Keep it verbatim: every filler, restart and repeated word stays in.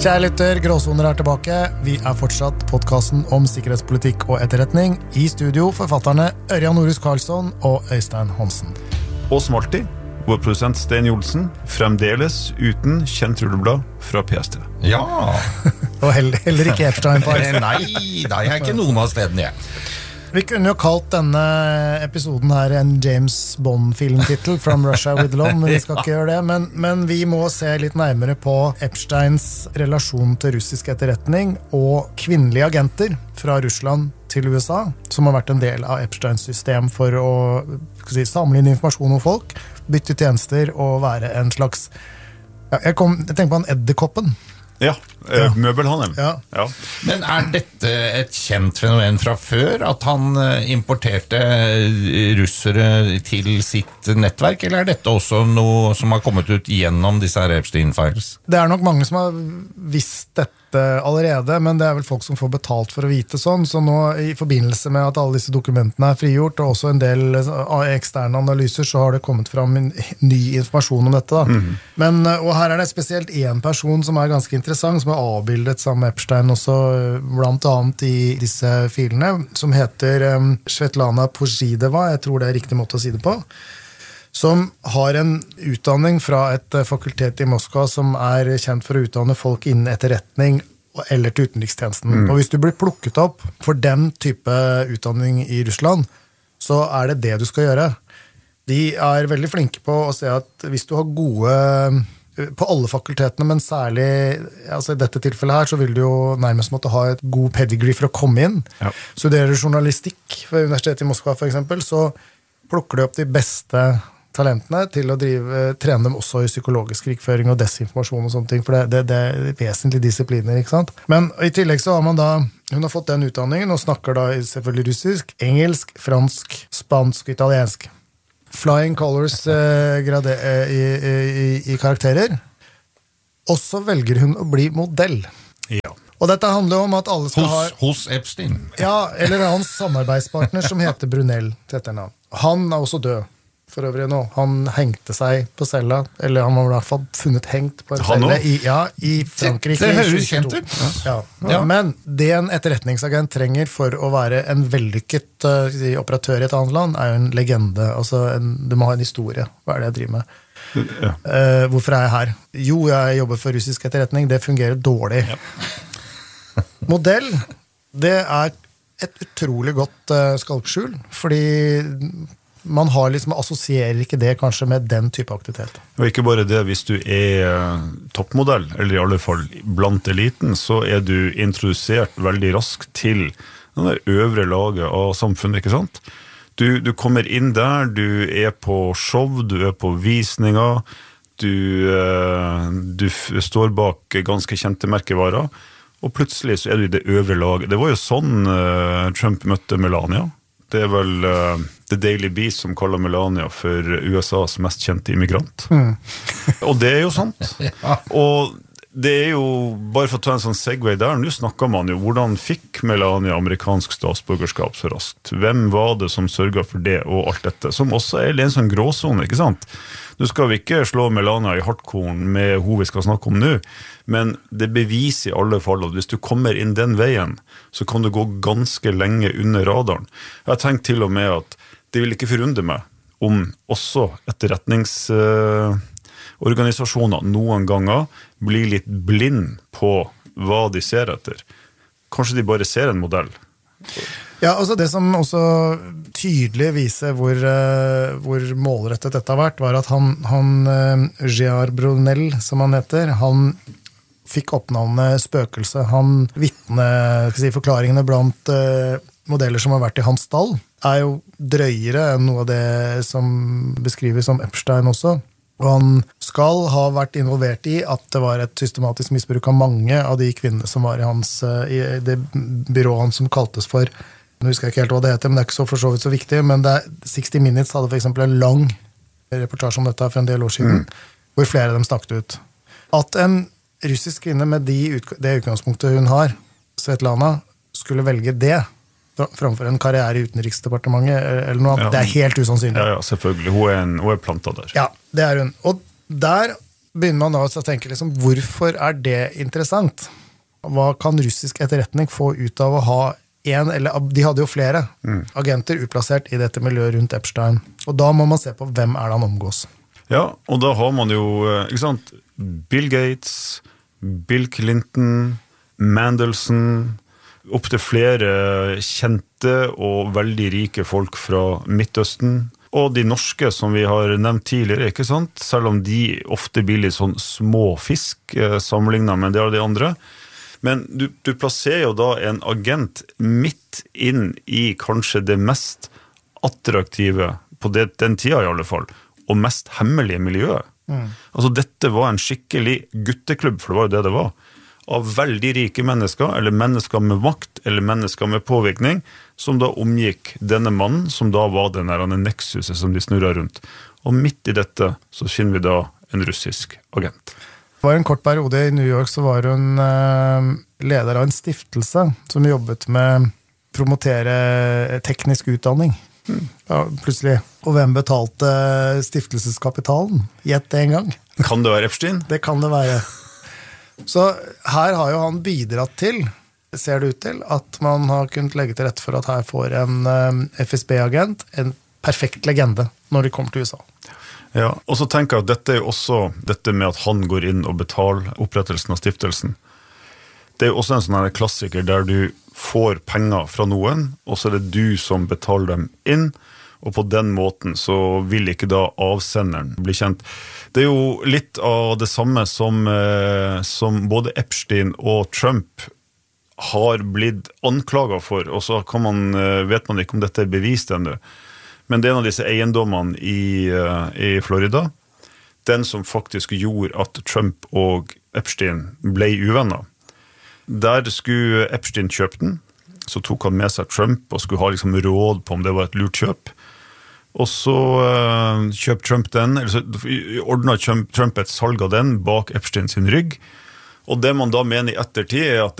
Kjære lytter, Gråsoner er tilbake. Vi er fortsatt podcasten om sikkerhetspolitikk og etterretning. I studio forfatterne Ørjan Norhus Karlsson og Øystein Hansen. Og som alltid, vår produsent Stein Jolsen, fremdeles uten kjent rulleblad fra P S T. Ja! Og heller, heller ikke Epstein. Nei, da er jeg ikke noen av stedene jeg. Vi kunne jo kalt denne episoden her en James Bond-filmtitel, From Russia with Love, men vi skal ikke gjøre det. Men, men vi må se litt nærmere på Epsteins relasjon til russisk etterretning og kvinnelige agenter fra Russland til U S A, som har vært en del av Epsteins system for å si, samle inn informasjon om folk, bytte tjenester og være en slags... Ja, jeg, kom, jeg tenker på en edderkoppen. Ja, ja. Møbelhandel. Ja. Ja. Men er dette et kjent fenomen fra før, at han importerte russere til sitt nettverk, eller er dette også noe som har kommet ut gjennom disse her Epstein-files? Det er nok mange som har visst dette allerede, men det er vel folk som får betalt for å vite sånn, så nå i forbindelse med at alle disse dokumentene er frigjort, og også en del eksterne analyser, så har det kommet fram ny informasjon om dette. Da. Mm. Men, og her er det spesielt en person som er ganske interessant, som er avbildet sammen med Epstein også, blant annet i disse filene, som heter um, Svetlana Pozhideva, jeg tror det er riktig måte å si det på, som har en utdanning fra et fakultet i Moskva som er kjent for å utdanne folk innen etterretning eller til utenrikstjenesten. Mm. Og hvis du blir plukket opp for den type utdanning i Russland, så er det det du skal gjøre. De er veldig flinke på å se at hvis du har gode, på alle fakultetene, men særlig altså i dette tilfellet her, så vil du jo nærmest måtte ha et god pedigree for å komme inn. Ja. Studerer journalistikk ved Universitetet i Moskva for eksempel, så plukker du opp de beste talentene til å drive, trene dem også i psykologisk krigføring og desinformasjon og sånne ting, for det, det, det er vesentlige disipliner, ikke sant? Men i tillegg så har man da, hun har fått den utdanningen og snakker da selvfølgelig russisk, engelsk, fransk, spansk og italiensk. Flying colors eh, grade, eh, i, i, i karakterer. Og så velger hun å bli modell. Ja. Og dette handler om at alle skal hos, ha... Hos Epstein? Ja, eller hans samarbeidspartner som heter Brunel til etternavn. Han er også død. For øvrig nå. Han hengte seg på cella, eller han var i hvert fall funnet hengt på en celle i, ja, i Frankrike. Det, det høres kjent ut. Ja. Ja. Men det en etterretningsagent trenger for å være en vellykket uh, operatør i et annet land, er jo en legende. Altså, en, du må ha en historie. Hva er det jeg driver med? Ja. Uh, hvorfor er jeg her? Jo, jeg jobber for russisk etterretning. Det fungerer dårlig. Ja. Modell, det er et utrolig godt uh, skalkskjul, fordi man har liksom, assosierer ikke det kanskje med den type aktivitet. Og ikke bare det, hvis du er toppmodell, eller i alle fall blant eliten, så er du introdusert veldig raskt til den der øvre laget av samfunnet, ikke sant? Du, du kommer inn der, du er på show, du er på visninger, du, du står bak ganske kjente merkevarer, og plutselig så er du i det øvre laget. Det var jo sånn Trump møtte Melania. Det er vel uh, The Daily Beast som kaller Melania for U S A's mest kjente immigrant. Mm. Og det er jo sant. Ja. Og det er jo, bare for å ta en sånn segway der, nå snakker man jo, hvordan fikk Melania amerikansk statsborgerskap så raskt? Hvem var det som sørget for det, og alt dette? Som også er en sånn gråzone, ikke sant? Nå skal vi ikke slå Melania i hardkorn med hun vi skal snakke om nå, men det beviser i alle fall at hvis du kommer inn den veien, så kan du gå ganske lenge under radaren. Jeg har tenkt til og med at det vil ikke forundre meg om også etterretningsorganisasjoner uh, noen ganger blir litt blind på hva de ser etter. Kanskje de bare ser en modell. Ja, altså det som også tydelig viser hvor, uh, hvor målrettet dette har vært, var at han, han uh, Gérard Brunel, som han heter, han fikk oppnavnet Spøkelse. Han vittne, si, forklaringene blant uh, modeller som har vært i hans stall, er jo drøyere enn noe av det som beskrives som Epstein også. Og han skal ha vært involvert i at det var et systematisk misbruk av mange av de kvinnene som var i, hans, i det byrået han som kaltes for, nå husker jeg ikke helt hva det heter, men det er ikke så for så vidt så viktig, men det er, sixty minutes hadde for eksempel en lang reportasje om dette for en del år siden, mm. hvor flere av dem snakket ut. At en russisk kvinne med de, det utgangspunktet hun har, Svetlana, skulle velge det, framfor en karriere i utenriksdepartementet eller noe annet, ja, det er helt usannsynlig. Ja, ja, selvfølgelig. Hun er, en, hun er planta der. Ja, det er hun. Og der begynner man da å tenke liksom, hvorfor er det interessant? Hva kan russisk etterretning få ut av å ha en, eller de hadde jo flere mm. agenter utplassert i dette miljøet rundt Epstein. Og da må man se på hvem er det han omgås. Ja, og da har man jo, ikke sant, Bill Gates, Bill Clinton, Mandelson, opp til flere kjente og veldig rike folk fra Midtøsten, og de norske som vi har nevnt tidligere, ikke sant? Selv om de ofte blir litt sånn små fisk eh, sammenlignet med det og de andre. Men du, du plasserer jo da en agent midt inn i kanskje det mest attraktive, på det, den tida i alle fall, og mest hemmelige miljøet. Mm. Altså dette var en skikkelig gutteklubb, for det var jo det det var, av veldig rike mennesker, eller mennesker med makt, eller mennesker med påvirkning, som da omgikk denne mannen, som da var den der nexuset som de snurret rundt. Og midt i dette så finner vi da en russisk agent. Det var en kort periode i New York, så var hun eh, leder av en stiftelse som jobbet med å promotere teknisk utdanning. Mm. Ja, plutselig. Og hvem betalte stiftelseskapitalen? Gjett det en gang. Kan det være Epstein? Det kan det være. Så her har jo han bidratt til, ser det ut til, at man har kunnet legge til rette for at her får en um, F S B-agent en perfekt legende når de kommer til U S A. Ja, og så tenker jeg at dette er jo også dette med at han går inn og betaler opprettelsen av stiftelsen. Det er jo også en sånn her klassiker der du får penger fra noen, og så er det du som betaler dem inn, og på den måten så vil ikke da avsenderen bli kjent. Det er jo litt av det samme som, eh, som både Epstein og Trump har blitt anklaget for, og så kan man, vet man ikke om dette er bevist ennå. Men det er en av disse eiendommene i, i Florida, den som faktisk gjorde at Trump og Epstein ble uvenner. Der skulle Epstein kjøpe den, så tok han med seg Trump og skulle ha liksom råd på om det var et lurt kjøp. Og så uh, kjøpte Trump den, eller så ordnet Trump, Trump et salg av den bak Epstein sin rygg. Og det man da mener i ettertid er at